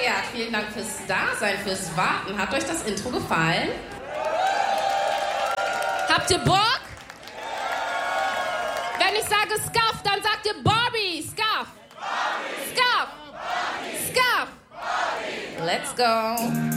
Ja, vielen Dank fürs Dasein, fürs Warten. Hat euch das Intro gefallen? Habt ihr Bock? Wenn ich sage Scuff, dann sagt ihr Barbie. Scuff. Scuff. Scuff. Let's go.